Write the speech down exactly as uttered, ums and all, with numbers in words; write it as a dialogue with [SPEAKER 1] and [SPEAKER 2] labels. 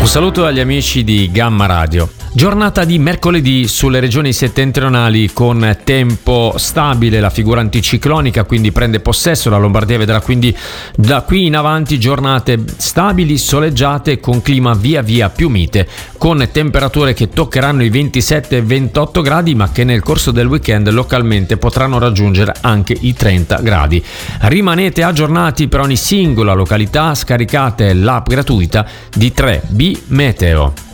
[SPEAKER 1] saluto agli amici di Gamma Radio. Giornata di mercoledì sulle regioni settentrionali con tempo stabile, la figura anticiclonica quindi prende possesso, la Lombardia vedrà quindi da qui in avanti giornate stabili, soleggiate con clima via via più mite, con temperature che toccheranno i ventisette ventotto gradi ma che nel corso del weekend localmente potranno raggiungere anche i trenta gradi. Rimanete aggiornati per ogni singola località, scaricate l'app gratuita di tre B Meteo.